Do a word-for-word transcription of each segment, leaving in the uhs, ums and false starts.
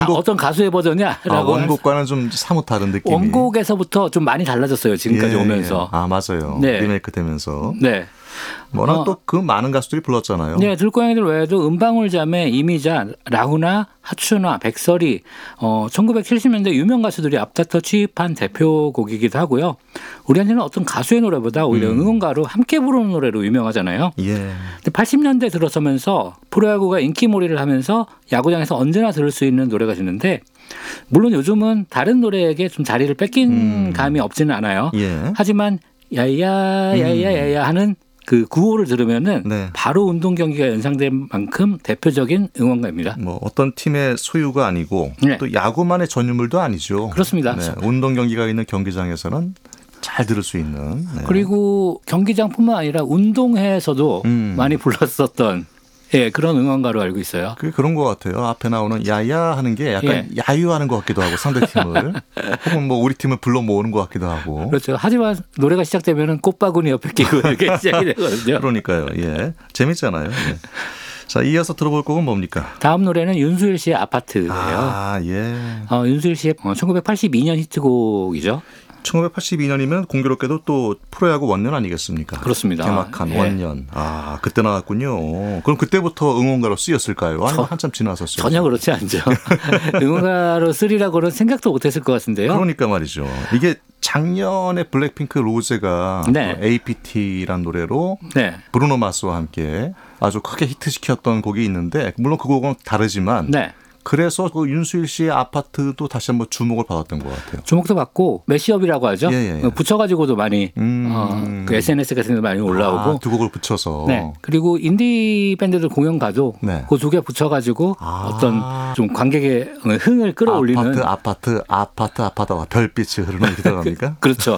원곡, 어떤 가수의 버전이야라고. 아, 원곡과는 좀 사뭇 다른 느낌이. 원곡에서부터 좀 많이 달라졌어요. 지금까지 예, 오면서. 예. 아 맞아요. 네. 리메이크 되면서. 네. 워낙 어, 또 그 많은 가수들이 불렀잖아요. 네, 들고양이들 외에도 은방울자매, 이미자, 라훈아, 하춘화, 백설이, 어, 천구백칠십 년대 유명 가수들이 앞다퉈 취입한 대표곡이기도 하고요. 우리한테는 어떤 가수의 노래보다 오히려 음. 응원가로 함께 부르는 노래로 유명하잖아요. 예. 근데 팔십 년대 들어서면서 프로야구가 인기몰이를 하면서 야구장에서 언제나 들을 수 있는 노래가 되는데 물론 요즘은 다른 노래에게 좀 자리를 뺏긴 음. 감이 없지는 않아요. 예. 하지만 야야 야야 야야 하는 그 구호를 들으면은 네. 바로 운동 경기가 연상된 만큼 대표적인 응원가입니다. 뭐 어떤 팀의 소유가 아니고 네. 또 야구만의 전유물도 아니죠. 그렇습니다. 네. 운동 경기가 있는 경기장에서는 잘 들을 수 있는. 네. 그리고 경기장뿐만 아니라 운동회에서도 음. 많이 불렀었던 예, 그런 응원가로 알고 있어요. 그게 그런 것 같아요. 앞에 나오는 야야 하는 게 약간 예. 야유하는 것 같기도 하고 상대팀을 혹은 뭐 우리 팀을 불러 모으는 것 같기도 하고. 그렇죠. 하지만 노래가 시작되면은 꽃바구니 옆에 끼고 이렇게 시작이 되거든요. 그러니까요. 예, 재밌잖아요. 예. 자, 이어서 들어볼 곡은 뭡니까? 다음 노래는 윤수일 씨의 아파트예요. 아, 예. 어, 윤수일 씨의 천구백팔십이 년 히트곡이죠. 천구백팔십이 년이면 공교롭게도 또 프로야구 원년 아니겠습니까? 그렇습니다. 개막한 예. 원년. 아, 그때 나왔군요. 그럼 그때부터 응원가로 쓰였을까요? 아니면 저, 한참 지나섰어요? 전혀 그렇지 않죠. 응원가로 쓰리라고는 생각도 못했을 것 같은데요. 그러니까 말이죠. 이게 작년에 블랙핑크 로제가 네. 에이피티란 노래로 네. 브루노 마스와 함께 아주 크게 히트시켰던 곡이 있는데 물론 그 곡은 다르지만 네. 그래서 그 윤수일 씨의 아파트도 다시 한번 주목을 받았던 것 같아요. 주목도 받고 매시업이라고 하죠. 예, 예, 예. 붙여가지고도 많이 음. 어, 그 에스엔에스 같은 데 많이 올라오고. 아, 두 곡을 붙여서. 네. 그리고 인디 밴드들 공연 가도 네. 그 두 개 붙여가지고 아. 어떤 좀 관객의 흥을 끌어올리는. 아파트, 아파트, 아파트, 아파트와 별빛이 흐르는 이렇게 들어갑니까? 그렇죠.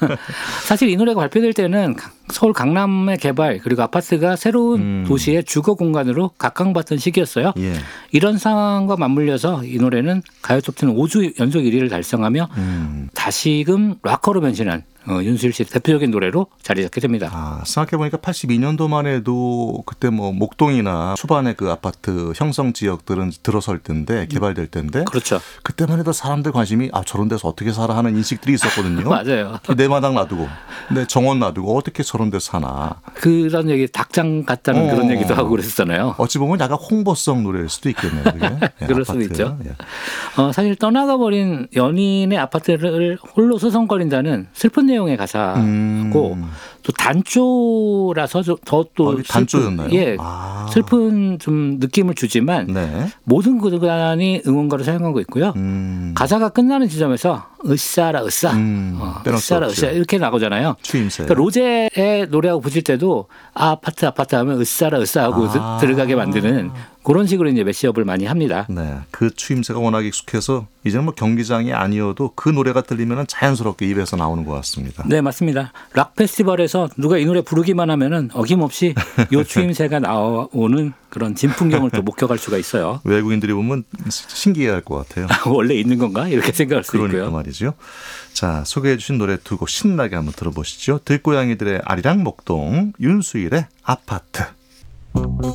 사실 이 노래가 발표될 때는 서울 강남의 개발 그리고 아파트가 새로운 음. 도시의 주거 공간으로 각광받던 시기였어요. 예. 이런 상황과 맞물려서 이 노래는 가요 톱텐 오 주 연속 일 위를 달성하며 음. 다시금 락커로 변신한 어, 윤수일 씨의 대표적인 노래로 자리 잡게 됩니다. 아, 생각해보니까 팔십이 년도만 해도 그때 뭐 목동이나 초반에 그 아파트 형성 지역들은 들어설 때인데 개발될 때인데 그렇죠. 그때만 해도 사람들 관심이 아 저런 데서 어떻게 살아 하는 인식들이 있었거든요. 맞아요. 내 마당 놔두고 내 정원 놔두고 어떻게 저런 데 사나. 그런 얘기 닭장 같다는 어. 그런 얘기도 하고 그랬었잖아요. 어찌 보면 약간 홍보성 노래일 수도 있겠네요. 그게. 예, 그럴 수도 아파트. 있죠. 예. 어, 사실 떠나가 버린 연인의 아파트를 홀로 서성거린다는 슬픈 내용의 가사고 음. 또 단조라서 더 또 어, 단조였나요? 예, 아. 슬픈 좀 느낌을 주지만 네. 모든 구간이 응원가로 사용하고 있고요. 음. 가사가 끝나는 지점에서 으쌰라 으쌰, 음. 어, 빼놓을 수 으쌰라 없죠. 으쌰 이렇게 나오잖아요. 추임새. 그러니까 로제의 노래하고 붙일 때도 아, 아파트 아파트 하면 으쌰라 으쌰 하고 아. 들어가게 만드는 그런 식으로 이제 매시업을 많이 합니다. 네, 그 추임새가 워낙 익숙해서 이제는 뭐 경기장이 아니어도 그 노래가 들리면 자연스럽게 입에서 나오는 것 같습니다. 네, 맞습니다. 락 페스티벌에서 누가 이 노래 부르기만 하면은 어김없이 요 추임새가 나오는 그런 진풍경을 또 목격할 수가 있어요. 외국인들이 보면 신기해할 것 같아요. 원래 있는 건가? 이렇게 생각할 수 그러니까 있고요. 말이죠. 자, 소개해 주신 노래 두 곡 신나게 한번 들어보시죠. 들고양이들의 아리랑 목동, 윤수일의 아파트.